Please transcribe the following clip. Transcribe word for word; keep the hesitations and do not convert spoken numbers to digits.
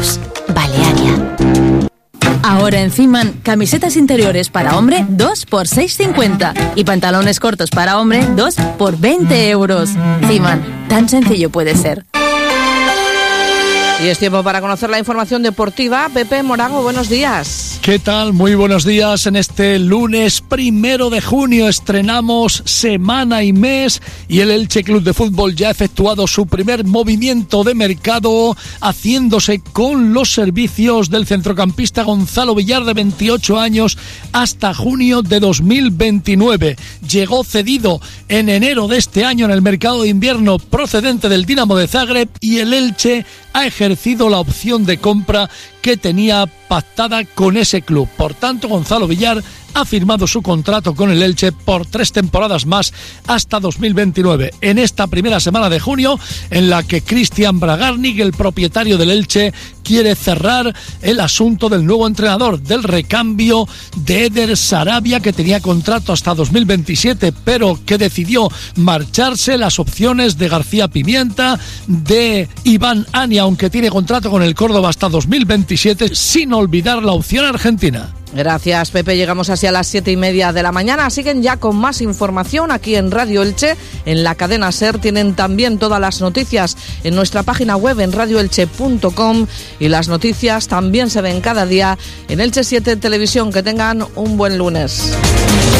euros. Balearia. Ahora en Ciman, camisetas interiores para hombre, dos por seis cincuenta. Y pantalones cortos para hombre, dos por veinte euros. Ciman, tan sencillo puede ser. Y es tiempo para conocer la información deportiva. Pepe Morago, buenos días. ¿Qué tal? Muy buenos días. En este lunes primero de junio estrenamos semana y mes y el Elche Club de Fútbol ya ha efectuado su primer movimiento de mercado, haciéndose con los servicios del centrocampista Gonzalo Villar, de veintiocho años, hasta junio de dos mil veintinueve. Llegó cedido en enero de este año en el mercado de invierno procedente del Dinamo de Zagreb y el Elche ha ejercido la opción de compra que tenía pactada con ese club. Por tanto, Gonzalo Villar ha firmado su contrato con el Elche por tres temporadas más hasta dos mil veintinueve. En esta primera semana de junio, en la que Cristian Bragarnik, el propietario del Elche, quiere cerrar el asunto del nuevo entrenador, del recambio de Eder Sarabia, que tenía contrato hasta dos mil veintisiete, pero que decidió marcharse. Las opciones de García Pimienta, de Iván Ania, aunque tiene contrato con el Córdoba hasta dos mil veintisiete, sin olvidar la opción argentina. Gracias, Pepe. Llegamos así a las siete y media de la mañana. Siguen ya con más información aquí en Radio Elche, en la cadena SER. Tienen también todas las noticias en nuestra página web en radio elche punto com y las noticias también se ven cada día en Elche siete Televisión. Que tengan un buen lunes.